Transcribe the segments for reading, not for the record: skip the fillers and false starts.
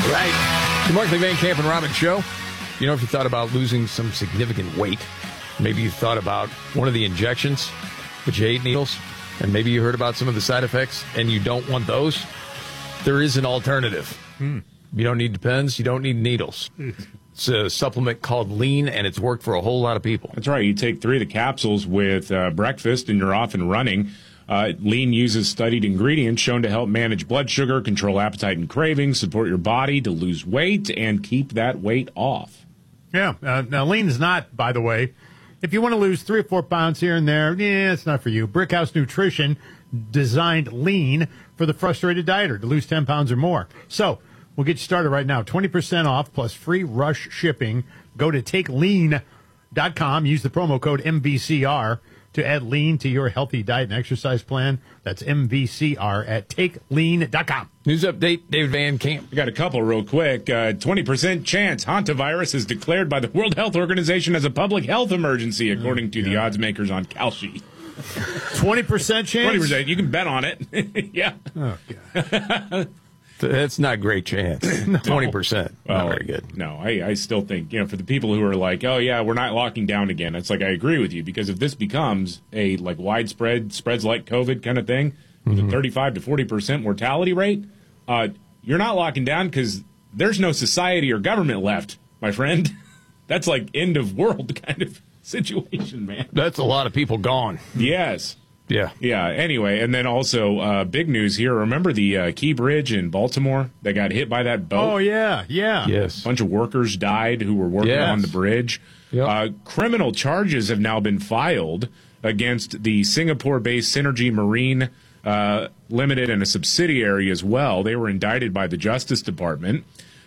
Right. The Markley, Van Camp, and Robbins Show. You know, if you thought about losing some significant weight, maybe you thought about one of the injections, but you hate needles, and maybe you heard about some of the side effects, and you don't want those, there is an alternative. You don't need Depends. You don't need needles. It's a supplement called Lean, and it's worked for a whole lot of people. That's right. You take 3 of the capsules with breakfast, and you're off and running. Lean uses studied ingredients shown to help manage blood sugar, control appetite and cravings, support your body to lose weight, and keep that weight off. Yeah. Now, Lean is not, by the way, if you want to lose 3 or 4 pounds here and there, it's not for you. Brickhouse Nutrition designed Lean for the frustrated dieter to lose 10 pounds or more. So we'll get you started right now. 20% off plus free rush shipping. Go to takelean.com. Use the promo code MVCR to add Lean to your healthy diet and exercise plan. That's MVCR at takelean.com. News update, David Van Camp. We got a couple real quick. 20% chance hantavirus is declared by the World Health Organization as a public health emergency, according to the odds makers on Kalshi. 20% chance? 20%. You can bet on it. Yeah. Oh, God. That's not a great chance. 20%. Well, not very good. No, I still think, for the people who are like, oh, yeah, we're not locking down again, it's like I agree with you, because if this becomes a widespread, spreads like COVID kind of thing, with a 35 to 40% mortality rate, you're not locking down because there's no society or government left, my friend. That's like end of world kind of situation, man. That's a lot of people gone. Yes. Yeah. Yeah. Anyway, and then also big news here. Remember the Key Bridge in Baltimore that got hit by that boat? Oh, yeah. Yeah. Yes. A bunch of workers died who were working on the bridge. Yep. Criminal charges have now been filed against the Singapore-based Synergy Marine Limited and a subsidiary as well. They were indicted by the Justice Department.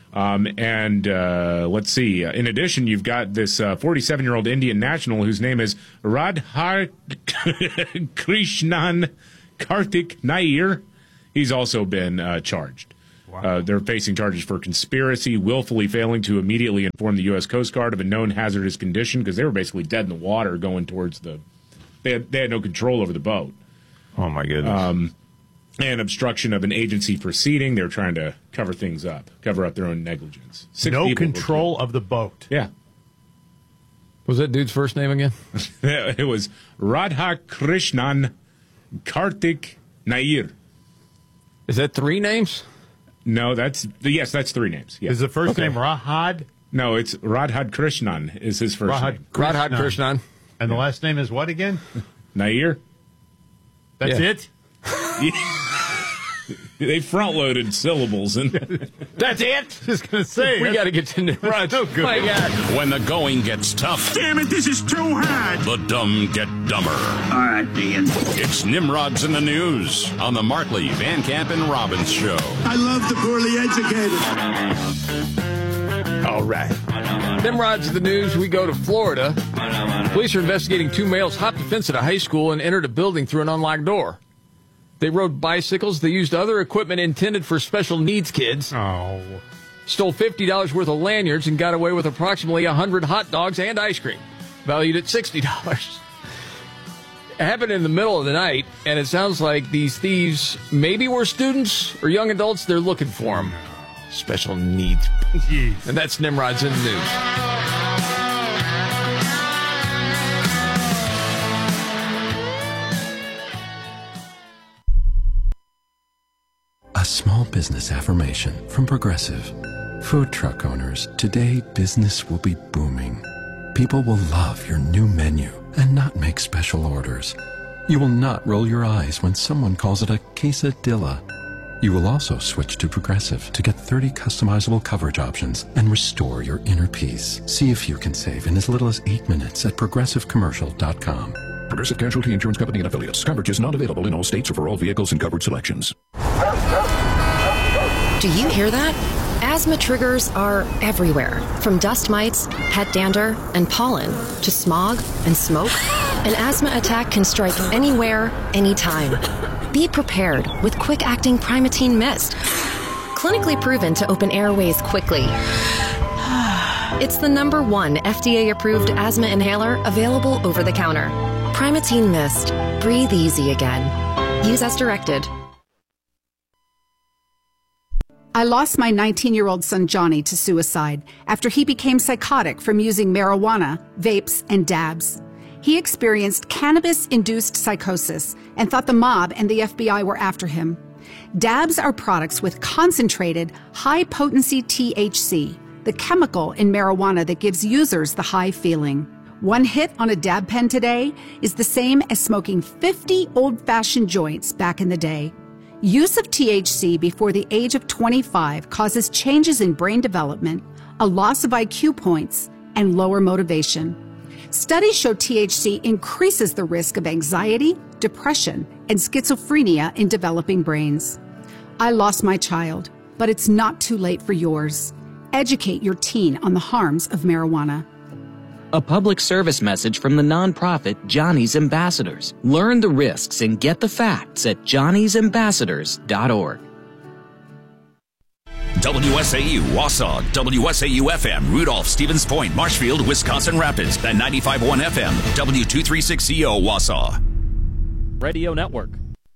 Let's see. In addition, you've got this 47-year-old Indian national whose name is Radha Krishnan Karthik Nair. He's also been charged. Wow. They're facing charges for conspiracy, willfully failing to immediately inform the U.S. Coast Guard of a known hazardous condition, because they were basically dead in the water going towards the... They had no control over the boat. Oh, my goodness. And obstruction of an agency proceeding. They're trying to cover things up, cover up their own negligence. No control of the boat. Yeah. What was that dude's first name again? It was Radha Krishnan Karthik Nair. Is that 3 names? No, that's 3 names. Yeah. Is the first name Rahad? No, it's Radha Krishnan is his first name. Radha Krishnan. And the last name is what again? Nair. That's it? They front-loaded syllables. And that's it? Just going to say. We got to get to Nimrod. Oh, good. My God. When the going gets tough. Damn it, this is too hard. The dumb get dumber. All right, Ian. It's Nimrod's in the News on the Markley, Van Camp, and Robbins Show. I love the poorly educated. All right. Nimrod's in the News. We go to Florida. Police are investigating 2 males hopped a fence at a high school and entered a building through an unlocked door. They rode bicycles. They used other equipment intended for special needs kids. Oh. Stole $50 worth of lanyards and got away with approximately 100 hot dogs and ice cream, valued at $60. It happened in the middle of the night, and it sounds like these thieves maybe were students or young adults. They're looking for them. Special needs. Jeez. And that's Nimrod's in the News. A small business affirmation from Progressive. Food truck owners, today business will be booming. People will love your new menu and not make special orders. You will not roll your eyes when someone calls it a quesadilla. You will also switch to Progressive to get 30 customizable coverage options and restore your inner peace. See if you can save in as little as 8 minutes at progressivecommercial.com. Progressive Casualty Insurance Company and Affiliates. Coverage is not available in all states or for all vehicles and covered selections. Do you hear that? Asthma triggers are everywhere, from dust mites, pet dander, and pollen, to smog and smoke. An asthma attack can strike anywhere, anytime. Be prepared with quick-acting Primatene Mist. Clinically proven to open airways quickly. It's the #1 FDA-approved asthma inhaler available over the counter. Primatene Mist. Breathe easy again. Use as directed. I lost my 19-year-old son Johnny to suicide after he became psychotic from using marijuana, vapes, and dabs. He experienced cannabis-induced psychosis and thought the mob and the FBI were after him. Dabs are products with concentrated, high-potency THC, the chemical in marijuana that gives users the high feeling. One hit on a dab pen today is the same as smoking 50 old-fashioned joints back in the day. Use of THC before the age of 25 causes changes in brain development, a loss of IQ points, and lower motivation. Studies show THC increases the risk of anxiety, depression, and schizophrenia in developing brains. I lost my child, but it's not too late for yours. Educate your teen on the harms of marijuana. A public service message from the nonprofit Johnny's Ambassadors. Learn the risks and get the facts at johnnysambassadors.org. WSAU Wausau, WSAU-FM, Rudolph, Stevens Point, Marshfield, Wisconsin Rapids, and 95.1 FM, W236CO Wausau. Radio Network.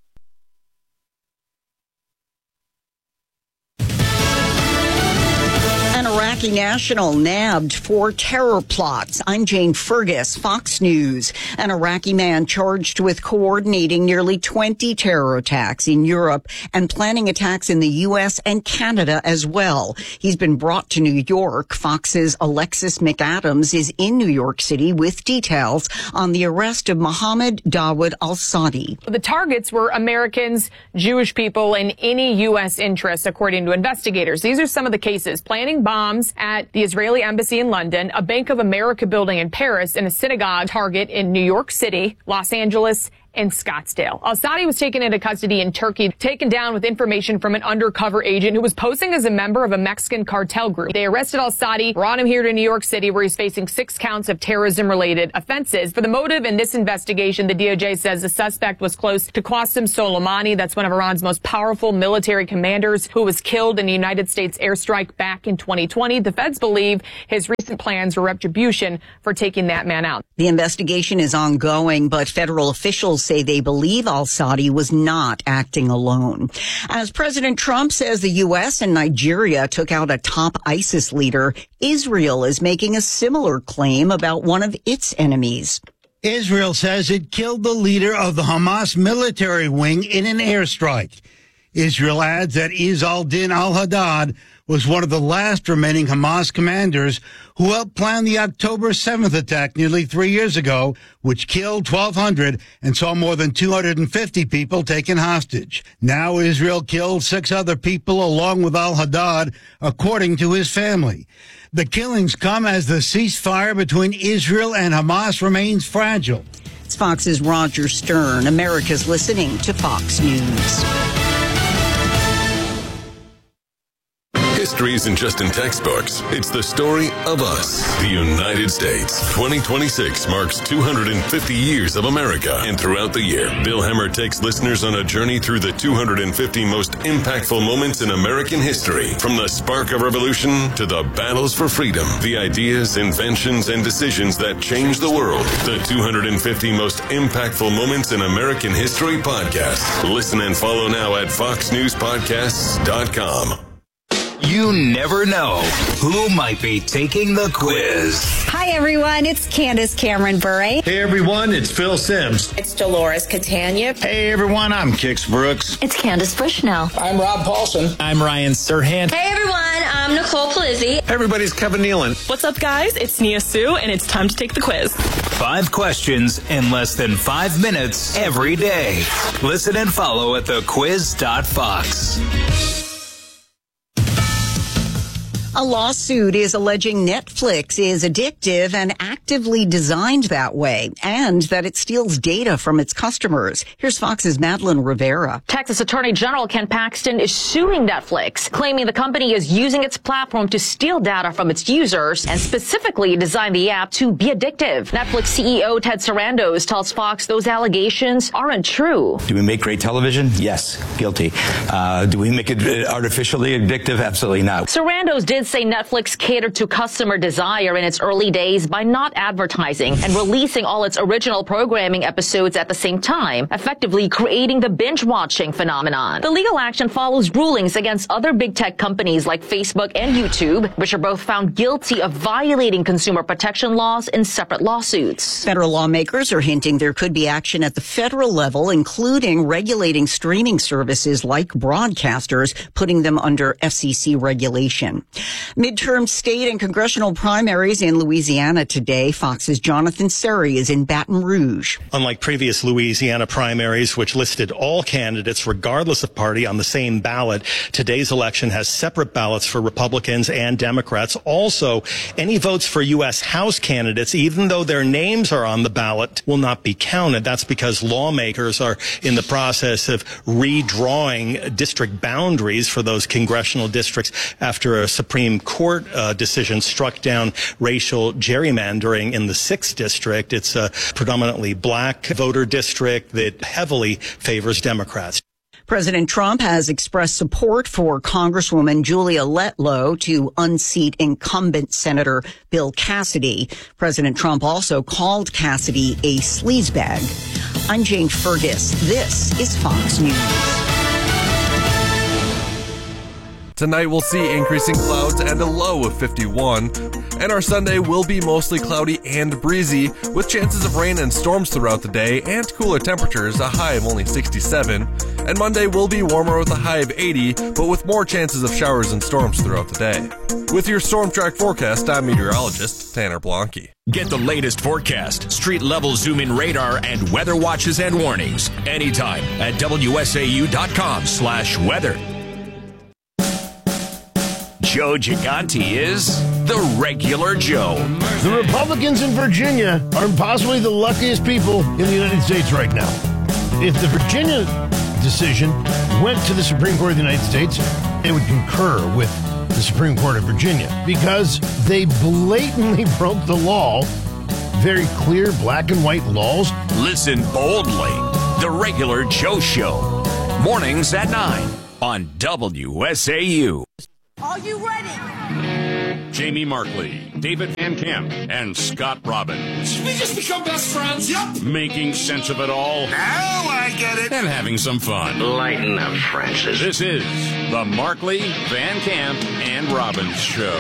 An Iraqi national nabbed for terror plots. I'm Jane Fergus, Fox News. An Iraqi man charged with coordinating nearly 20 terror attacks in Europe and planning attacks in the U.S. and Canada as well. He's been brought to New York. Fox's Alexis McAdams is in New York City with details on the arrest of Mohammed Dawood al-Saadi. The targets were Americans, Jewish people, and any U.S. interests, according to investigators. These are some of the cases: planning bombs at the Israeli embassy in London, a Bank of America building in Paris, and a synagogue target in New York City, Los Angeles, and Scottsdale. Al-Saadi was taken into custody in Turkey, taken down with information from an undercover agent who was posing as a member of a Mexican cartel group. They arrested Al-Saadi, brought him here to New York City, where he's facing 6 counts of terrorism-related offenses. For the motive in this investigation, the DOJ says the suspect was close to Qasem Soleimani. That's one of Iran's most powerful military commanders who was killed in a United States airstrike back in 2020. The feds believe his recent plans were retribution for taking that man out. The investigation is ongoing, but federal officials say they believe al-Saadi was not acting alone. As President Trump says the U.S. and Nigeria took out a top ISIS leader, Israel is making a similar claim about one of its enemies. Israel says it killed the leader of the Hamas military wing in an airstrike. Israel adds that Izz al-Din al-Haddad was one of the last remaining Hamas commanders who helped plan the October 7th attack nearly 3 years ago, which killed 1,200 and saw more than 250 people taken hostage. Now Israel killed 6 other people along with al-Haddad, according to his family. The killings come as the ceasefire between Israel and Hamas remains fragile. It's Fox's Roger Stern. America's listening to Fox News. History isn't just in textbooks. It's the story of us, the United States. 2026 marks 250 years of America. And throughout the year, Bill Hemmer takes listeners on a journey through the 250 most impactful moments in American history. From the spark of revolution to the battles for freedom, the ideas, inventions, and decisions that changed the world. The 250 most impactful moments in American history podcast. Listen and follow now at foxnewspodcasts.com. You never know who might be taking the quiz. Hi, everyone. It's Candace Cameron Bure. Hey, everyone. It's Phil Sims. It's Dolores Catania. Hey, everyone. I'm Kix Brooks. It's Candace Bushnell. I'm Rob Paulson. I'm Ryan Serhant. Hey, everyone. I'm Nicole Palizzi. Hey, everybody. It's Kevin Nealon. What's up, guys? It's Nia Sue, and it's time to take the quiz. 5 questions in less than 5 minutes every day. Listen and follow at thequiz.fox. A lawsuit is alleging Netflix is addictive and actively designed that way, and that it steals data from its customers. Here's Fox's Madeline Rivera. Texas Attorney General Ken Paxton is suing Netflix, claiming the company is using its platform to steal data from its users and specifically designed the app to be addictive. Netflix CEO Ted Sarandos tells Fox those allegations aren't true. Do we make great television? Yes, guilty. Do we make it artificially addictive? Absolutely not. Sarandos did Republicans say Netflix catered to customer desire in its early days by not advertising and releasing all its original programming episodes at the same time, effectively creating the binge-watching phenomenon. The legal action follows rulings against other big tech companies like Facebook and YouTube, which are both found guilty of violating consumer protection laws in separate lawsuits. Federal lawmakers are hinting there could be action at the federal level, including regulating streaming services like broadcasters, putting them under FCC regulation. Midterm state and congressional primaries in Louisiana today. Fox's Jonathan Seri is in Baton Rouge. Unlike previous Louisiana primaries, which listed all candidates regardless of party on the same ballot, today's election has separate ballots for Republicans and Democrats. Also, any votes for U.S. House candidates, even though their names are on the ballot, will not be counted. That's because lawmakers are in the process of redrawing district boundaries for those congressional districts after a Supreme Court decision struck down racial gerrymandering in the 6th district. It's a predominantly black voter district that heavily favors Democrats. President Trump has expressed support for Congresswoman Julia Letlow to unseat incumbent Senator Bill Cassidy. President Trump also called Cassidy a sleazebag. I'm Jane Fergus. This is Fox News. Tonight we'll see increasing clouds and a low of 51, and our Sunday will be mostly cloudy and breezy, with chances of rain and storms throughout the day and cooler temperatures, a high of only 67. And Monday will be warmer with a high of 80, but with more chances of showers and storms throughout the day. With your Storm Track forecast, I'm meteorologist Tanner Blanke. Get the latest forecast, street-level zoom-in radar, and weather watches and warnings anytime at WSAU.com/weather. Joe Gigante is the regular Joe. The Republicans in Virginia are possibly the luckiest people in the United States right now. If the Virginia decision went to the Supreme Court of the United States, it would concur with the Supreme Court of Virginia because they blatantly broke the law. Very clear black and white laws. Listen boldly. The regular Joe Show. Mornings at 9 on WSAU. Are you ready? Jamie Markley, David Van Camp, and Scott Robbins. Should we just become best friends? Yep. Making sense of it all. Now I get it. And having some fun. Lighten up, Francis. This is the Markley, Van Camp, and Robbins Show.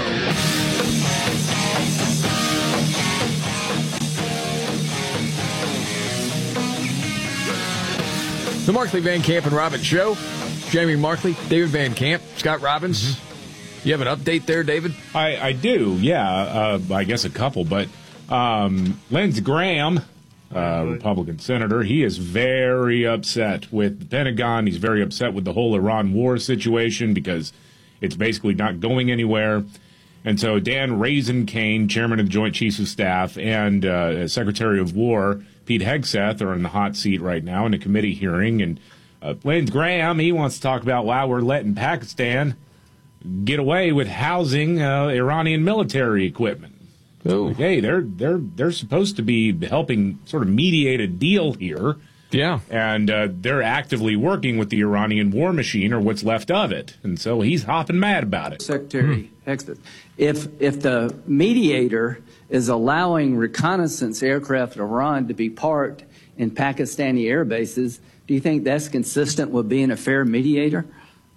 The Markley, Van Camp, and Robbins Show. Jamie Markley, David Van Camp, Scott Robbins. Mm-hmm. You have an update there, David? I do, yeah. I guess a couple, but Lindsey Graham, Republican senator, he is very upset with the Pentagon. He's very upset with the whole Iran war situation because it's basically not going anywhere. And so Dan Raisin-Kane, chairman of the Joint Chiefs of Staff, and Secretary of War Pete Hegseth are in the hot seat right now in a committee hearing. And Lindsey Graham, he wants to talk about why we're letting Pakistan get away with housing Iranian military equipment. Oh, hey, they're supposed to be helping sort of mediate a deal here. Yeah, and they're actively working with the Iranian war machine, or what's left of it, and so he's hopping mad about it. Secretary Hegseth, if the mediator is allowing reconnaissance aircraft at Iran to be parked in Pakistani air bases, do you think that's consistent with being a fair mediator?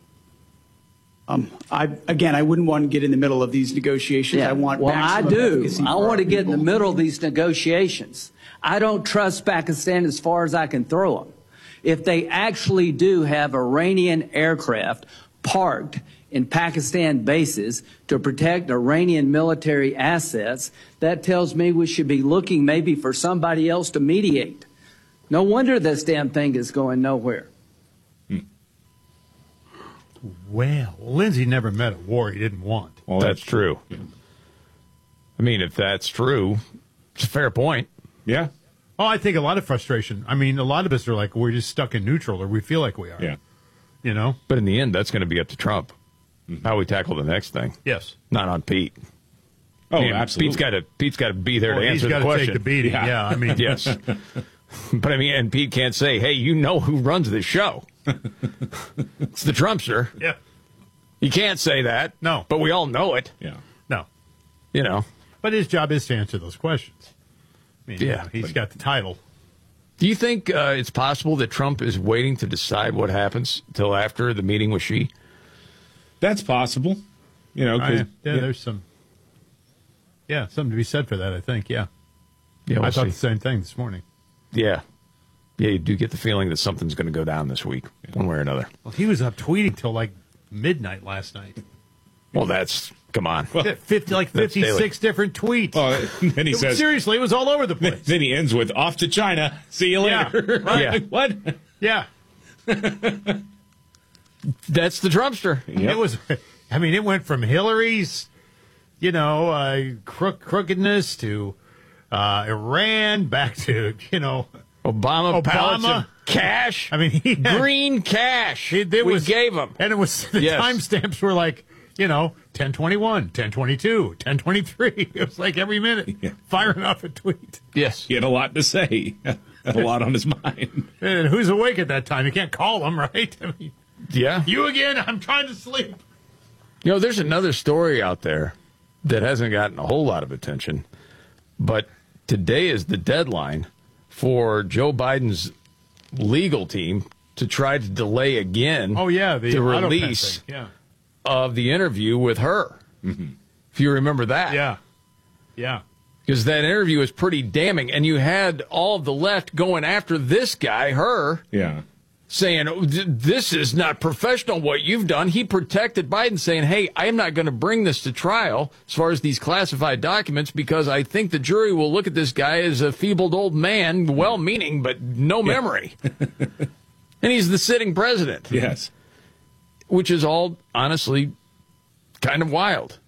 I wouldn't want to get in the middle of these negotiations. Yeah. I want I do. I want to get in the middle of these negotiations. I don't trust Pakistan as far as I can throw them. If they actually do have Iranian aircraft parked in Pakistan bases to protect Iranian military assets, that tells me we should be looking maybe for somebody else to mediate. No wonder this damn thing is going nowhere. Well, Lindsey never met a war he didn't want. Well, that's true. Yeah. I mean, if that's true, it's a fair point. Yeah. Oh, I think a lot of frustration. I mean, a lot of us are like, we're just stuck in neutral, or we feel like we are. Yeah. You know? But in the end, that's going to be up to Trump. Mm-hmm. How we tackle the next thing. Yes. Not on Pete. Oh, absolutely. Pete's got to be there to answer the question. He's got to take the beating. Yeah, I mean. Yes. But I mean, and Pete can't say, hey, you know who runs this show. It's the Trumpster. Yeah. You can't say that. No. But we all know it. Yeah. No. You know. But his job is to answer those questions. I mean, Yeah. He's got the title. Do you think it's possible that Trump is waiting to decide what happens till after the meeting with Xi? That's possible. You know, 'cause, there's something to be said for that, I think, yeah. Yeah, I thought the same thing this morning. Yeah. Yeah, you do get the feeling that something's going to go down this week, one way or another. Well, he was up tweeting till like midnight last night. Well, come on. Well, 56 different tweets. Then he says, seriously, it was all over the place. Then he ends with, off to China. See you later. Right. Yeah. Like, what? Yeah. That's the Trumpster. Yep. It went from Hillary's, crookedness to Iran, back to, Obama. Cash. Green cash. We gave him. And it was, the timestamps were like, 10:21, 10:22, 10:23. It was like every minute firing off a tweet. Yes. He had a lot to say. A lot on his mind. And who's awake at that time? You can't call him, right? Yeah. You again? I'm trying to sleep. There's another story out there that hasn't gotten a whole lot of attention, but today is the deadline for Joe Biden's legal team to try to delay again the release of the interview with her. Mm-hmm. If you remember that. Yeah. Because that interview is pretty damning, and you had all of the left going after this guy, her. Yeah. Saying, this is not professional what you've done. He protected Biden, saying, hey, I'm not going to bring this to trial as far as these classified documents because I think the jury will look at this guy as a feebled old man, well-meaning, but no memory. And he's the sitting president. Yes. Which is all, honestly, kind of wild.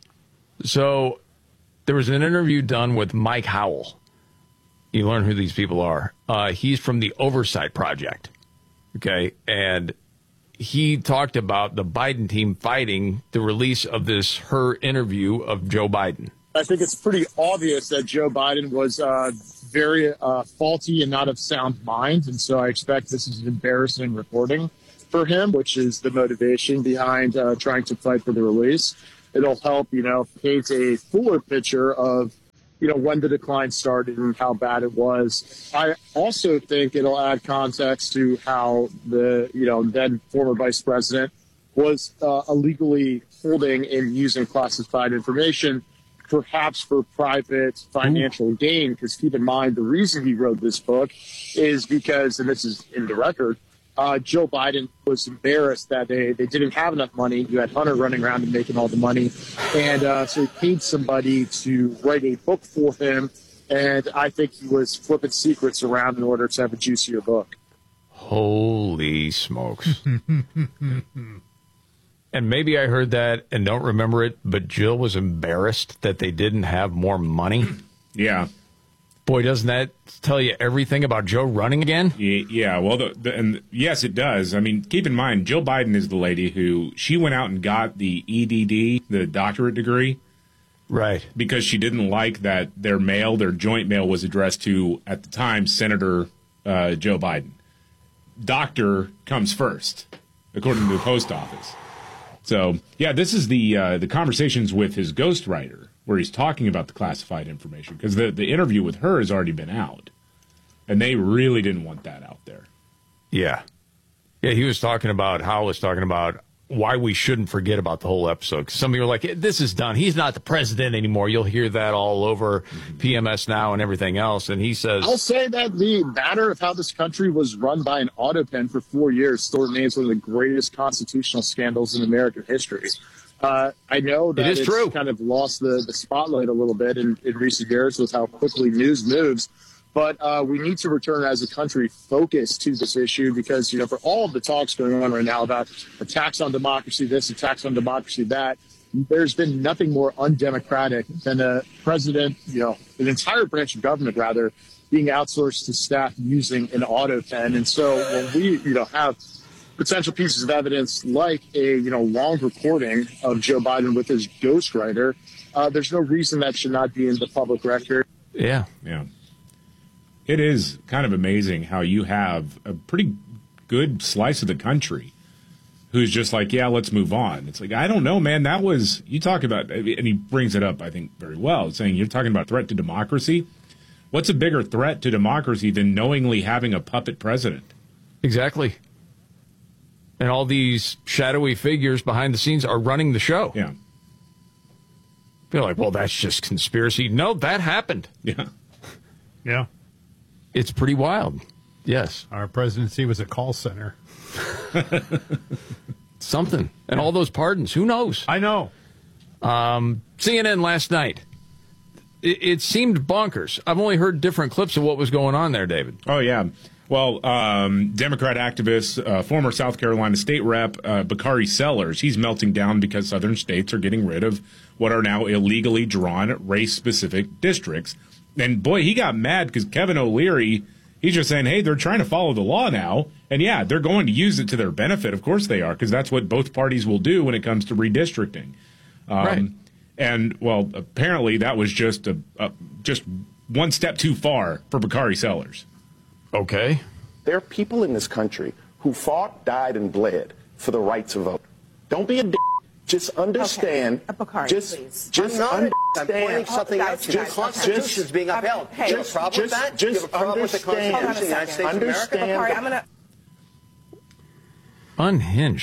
So there was an interview done with Mike Howell. You learn who these people are. He's from the Oversight Project. Okay, and he talked about the Biden team fighting the release of her interview of Joe Biden. I think it's pretty obvious that Joe Biden was very faulty and not of sound mind, and so I expect this is an embarrassing recording for him, which is the motivation behind trying to fight for the release. It'll help, paint a fuller picture of when the decline started and how bad it was. I also think it'll add context to how the, then former vice president was illegally holding and using classified information, perhaps for private financial gain. Because keep in mind, the reason he wrote this book is because, and this is in the record, Joe Biden was embarrassed that they didn't have enough money. You had Hunter running around and making all the money. And so he paid somebody to write a book for him. And I think he was flipping secrets around in order to have a juicier book. Holy smokes. And maybe I heard that and don't remember it, but Jill was embarrassed that they didn't have more money. Yeah. Boy, doesn't that tell you everything about Joe running again? Yeah, well, and yes, it does. I mean, keep in mind, Jill Biden is the lady who, she went out and got the EDD, the doctorate degree. Right. Because she didn't like that their joint mail was addressed to, at the time, Senator Joe Biden. Doctor comes first, according to the post office. So, yeah, this is the conversations with his ghostwriter, where he's talking about the classified information, because the interview with her has already been out, and they really didn't want that out there. Yeah. Yeah, Howell was talking about why we shouldn't forget about the whole episode. 'Cause some people are like, this is done. He's not the president anymore. You'll hear that all over PMS Now and everything else. And he says, I'll say that the matter of how this country was run by an auto pen for 4 years still remains one of the greatest constitutional scandals in American history. I know that it's true. Kind of lost the spotlight a little bit in recent years with how quickly news moves. But we need to return as a country focused to this issue because, for all of the talks going on right now about attacks on democracy, this, attacks on democracy, that, there's been nothing more undemocratic than a president, an entire branch of government, rather, being outsourced to staff using an auto pen. And so when we, have potential pieces of evidence like a, long recording of Joe Biden with his ghostwriter, there's no reason that should not be in the public record. Yeah. Yeah. It is kind of amazing how you have a pretty good slice of the country who's just like, yeah, let's move on. It's like, I don't know, man. That was, you talk about, and he brings it up, I think, very well, saying you're talking about threat to democracy. What's a bigger threat to democracy than knowingly having a puppet president? Exactly. And all these shadowy figures behind the scenes are running the show. Yeah. Feel like, well, that's just conspiracy. No, that happened. Yeah. Yeah. It's pretty wild. Yes. Our presidency was a call center. Something. And all those pardons. Who knows? I know. CNN last night. It seemed bonkers. I've only heard different clips of what was going on there, David. Oh, yeah. Well, Democrat activist, former South Carolina state rep, Bakari Sellers, he's melting down because southern states are getting rid of what are now illegally drawn race-specific districts. And, boy, he got mad because Kevin O'Leary, he's just saying, hey, they're trying to follow the law now. And, yeah, they're going to use it to their benefit. Of course they are, because that's what both parties will do when it comes to redistricting. Right. And, well, apparently that was just just one step too far for Bakari Sellers. Okay. There are people in this country who fought, died, and bled for the right to vote. Don't be a d***. Just understand. Okay. Bakari, just understand. I'm pointing something out to you. The Constitution is being upheld. Do you have a problem with that? Do you have a problem with the Constitution of the United States of America? Bakari, I'm going to... Unhinged.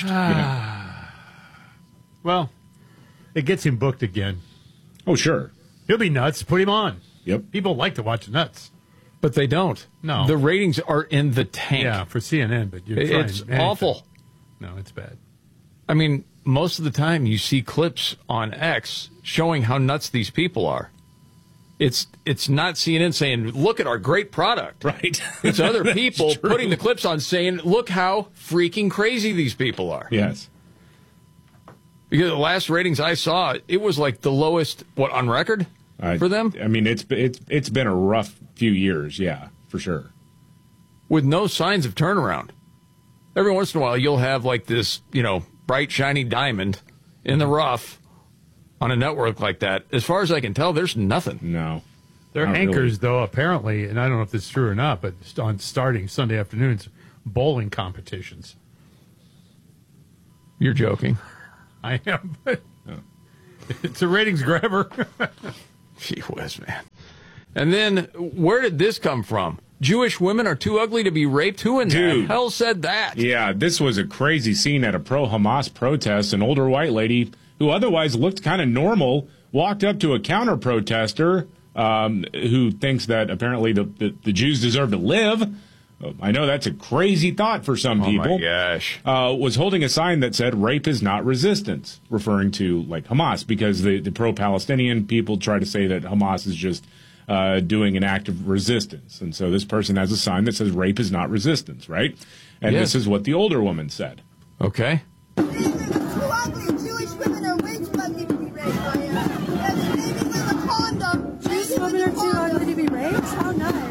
Well, it gets him booked again. Oh, sure. He'll be nuts. Put him on. Yep. People like to watch nuts. But they don't. No. The ratings are in the tank. Yeah, for CNN, but it's awful. No, it's bad. I mean, most of the time you see clips on X showing how nuts these people are. It's not CNN saying, look at our great product. Right. It's other people putting the clips on saying, look how freaking crazy these people are. Yes. Because the last ratings I saw, it was like the lowest, on record for them? I mean, it's been a rough few years, yeah, for sure. With no signs of turnaround. Every once in a while, you'll have like this, bright, shiny diamond in the rough on a network like that. As far as I can tell, there's nothing. No. Their anchors, though, apparently, and I don't know if this is true or not, but on starting Sunday afternoons, bowling competitions. You're joking. I am, but it's a ratings grabber. Gee whiz, man. And then, where did this come from? Jewish women are too ugly to be raped? Who in the hell said that? Yeah, this was a crazy scene at a pro-Hamas protest. An older white lady who otherwise looked kind of normal walked up to a counter-protester who thinks that apparently the Jews deserve to live. I know that's a crazy thought for some people. Oh, my gosh. Was holding a sign that said, rape is not resistance, referring to, like, Hamas, because the pro-Palestinian people try to say that Hamas is just doing an act of resistance. And so this person has a sign that says, rape is not resistance, right? And This is what the older woman said. Okay. Jewish women are way too ugly to be raped by him. Maybe with a condom. Jewish women are too ugly to be raped? How nice.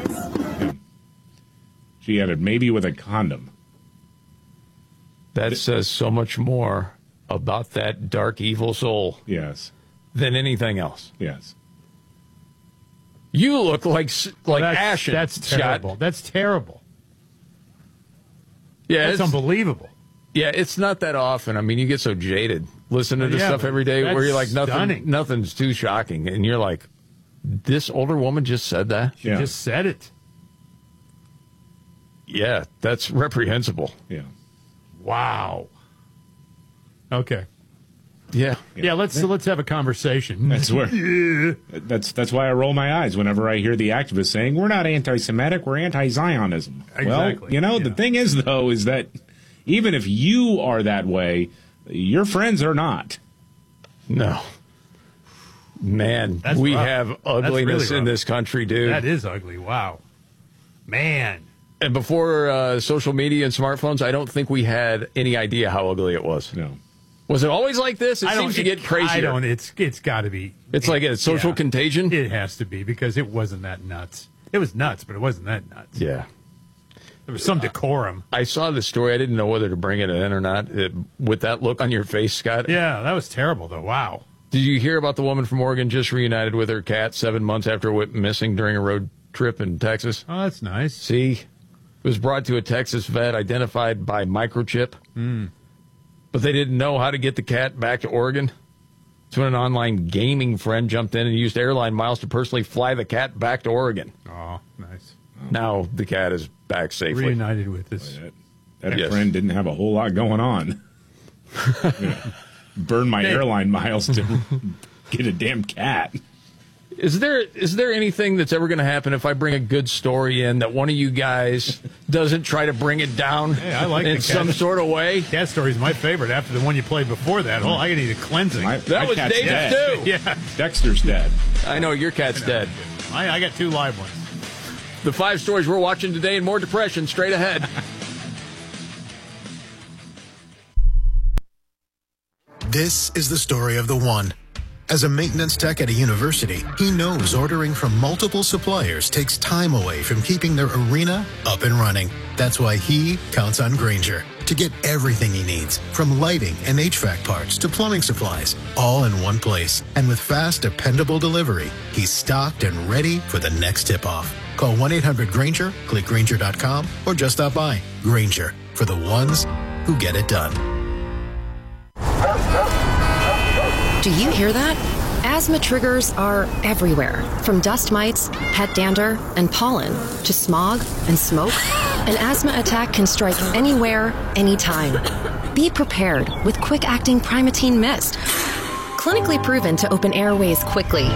She added, maybe with a condom. That says so much more about that dark, evil soul. Yes. Than anything else. Yes. You look like ashen. That's terrible. Scott. That's terrible. Yeah, it's unbelievable. Yeah, it's not that often. I mean, you get so jaded listening to stuff every day where you're like, nothing's too shocking. And you're like, this older woman just said that? She just said it. Yeah, that's reprehensible. Yeah. Wow. Okay. Yeah. Let's have a conversation. That's where. That's why I roll my eyes whenever I hear the activists saying we're not anti-Semitic, we're anti-Zionism. Exactly. Well, the thing is though is that even if you are that way, your friends are not. No. Man, we have ugliness in this country, dude. That is ugly. Wow. Man. And before social media and smartphones, I don't think we had any idea how ugly it was. No. Was it always like this? It seems to get crazier. I don't. It's got to be. It's like a social contagion? It has to be, because it wasn't that nuts. It was nuts, but it wasn't that nuts. Yeah. There was some decorum. I saw the story. I didn't know whether to bring it in or not. With that look on your face, Scott. Yeah, that was terrible, though. Wow. Did you hear about the woman from Oregon just reunited with her cat 7 months after it went missing during a road trip in Texas? Oh, that's nice. See? It was brought to a Texas vet, identified by microchip. but they didn't know how to get the cat back to Oregon. So when an online gaming friend jumped in and used airline miles to personally fly the cat back to Oregon. Oh, nice. Now the cat is back safely. Reunited with his... That friend didn't have a whole lot going on. Burn my airline miles to get a damn cat. Is there anything that's ever going to happen if I bring a good story in that one of you guys doesn't try to bring it down in some sort of way? Cat story is my favorite after the one you played before that. Oh, I need a cleansing. That was David, too. Yeah. Dexter's dead. I know, your cat's dead. I got 2 live ones. The 5 stories we're watching today and more depression straight ahead. This is the story of the one. As a maintenance tech at a university, he knows ordering from multiple suppliers takes time away from keeping their arena up and running. That's why he counts on Grainger to get everything he needs, from lighting and HVAC parts to plumbing supplies, all in one place. And with fast, dependable delivery, he's stocked and ready for the next tip-off. Call 1-800-GRAINGER, click Grainger.com, or just stop by. Grainger, for the ones who get it done. Do you hear that? Asthma triggers are everywhere, from dust mites, pet dander, and pollen, to smog and smoke. An asthma attack can strike anywhere, anytime. Be prepared with quick-acting Primatene Mist. Clinically proven to open airways quickly.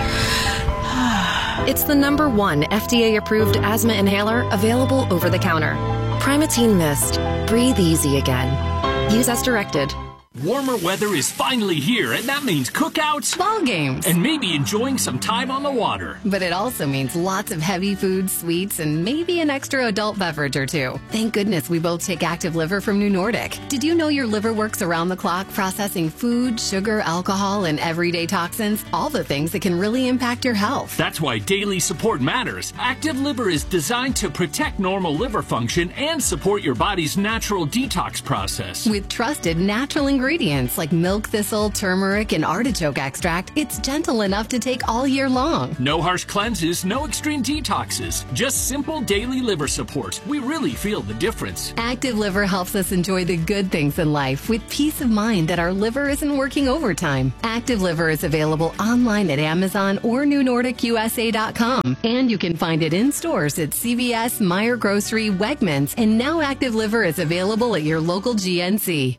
It's the #1 FDA-approved asthma inhaler available over the counter. Primatene Mist. Breathe easy again. Use as directed. Warmer weather is finally here, and that means cookouts, ball games, and maybe enjoying some time on the water. But it also means lots of heavy foods, sweets, and maybe an extra adult beverage or two. Thank goodness we both take Active Liver from New Nordic. Did you know your liver works around the clock processing food, sugar, alcohol, and everyday toxins? All the things that can really impact your health. That's why daily support matters. Active Liver is designed to protect normal liver function and support your body's natural detox process. With trusted natural ingredients like milk thistle, turmeric, and artichoke extract, it's gentle enough to take all year long. No harsh cleanses, no extreme detoxes, just simple daily liver support. We really feel the difference. Active Liver helps us enjoy the good things in life with peace of mind that our liver isn't working overtime. Active Liver is available online at Amazon or NewNordicUSA.com, and you can find it in stores at CVS, Meijer Grocery, Wegmans, and now Active Liver is available at your local GNC.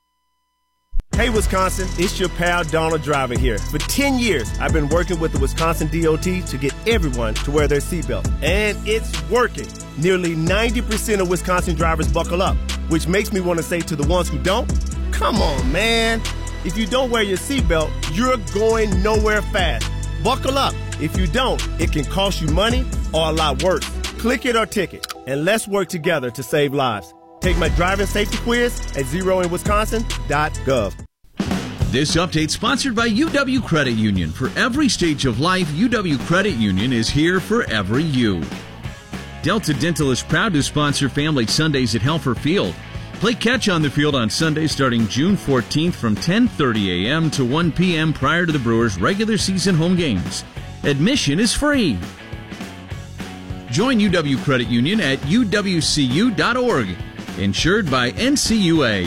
Hey, Wisconsin, it's your pal Donald Driver here. For 10 years, I've been working with the Wisconsin DOT to get everyone to wear their seatbelt. And it's working. Nearly 90% of Wisconsin drivers buckle up, which makes me want to say to the ones who don't, come on, man. If you don't wear your seatbelt, you're going nowhere fast. Buckle up. If you don't, it can cost you money or a lot worse. Click it or ticket, and let's work together to save lives. Take my driving safety quiz at zeroinwisconsin.gov. This update sponsored by UW Credit Union. For every stage of life, UW Credit Union is here for every you. Delta Dental is proud to sponsor Family Sundays at Helfer Field. Play catch on the field on Sunday starting June 14th from 10:30 a.m. to 1 p.m. prior to the Brewers' regular season home games. Admission is free. Join UW Credit Union at uwcu.org. Insured by NCUA.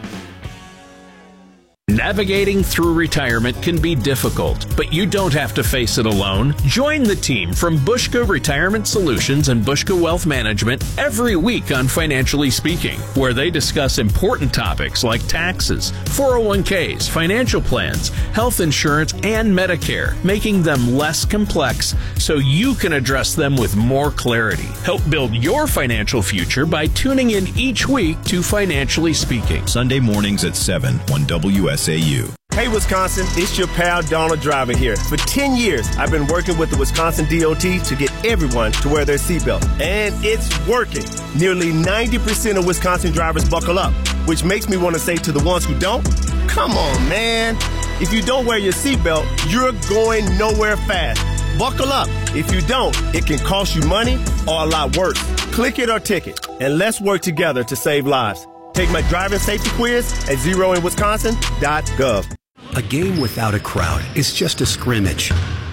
Navigating through retirement can be difficult, but you don't have to face it alone. Join the team from Bushka Retirement Solutions and Bushka Wealth Management every week on Financially Speaking, where they discuss important topics like taxes, 401ks, financial plans, health insurance, and Medicare, making them less complex so you can address them with more clarity. Help build your financial future by tuning in each week to Financially Speaking. Sunday mornings at 7 on WSAU. Hey, Wisconsin, it's your pal Donald Driver here. For 10 years, I've been working with the Wisconsin DOT to get everyone to wear their seatbelt. And it's working. Nearly 90% of Wisconsin drivers buckle up, which makes me want to say to the ones who don't, come on, man. If you don't wear your seatbelt, you're going nowhere fast. Buckle up. If you don't, it can cost you money or a lot worse. Click it or ticket, and let's work together to save lives. Take my driving safety quiz at zeroinwisconsin.gov. A game without a crowd is just a scrimmage.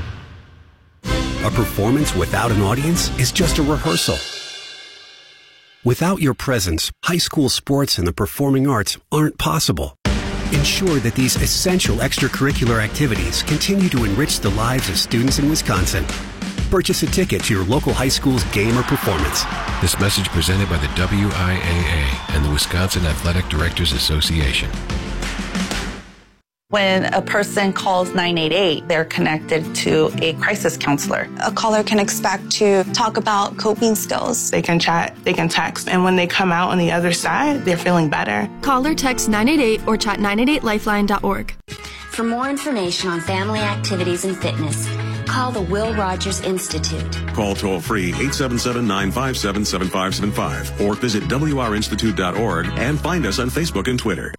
A performance without an audience is just a rehearsal. Without your presence, high school sports and the performing arts aren't possible. Ensure that these essential extracurricular activities continue to enrich the lives of students in Wisconsin. Purchase a ticket to your local high school's game or performance. This message presented by the WIAA and the Wisconsin Athletic Directors Association. When a person calls 988, they're connected to a crisis counselor. A caller can expect to talk about coping skills. They can chat, they can text, and when they come out on the other side, they're feeling better. Call or text 988 or chat 988lifeline.org. For more information on family activities and fitness, call the Will Rogers Institute. Call toll-free 877-957-7575 or visit WRInstitute.org and find us on Facebook and Twitter.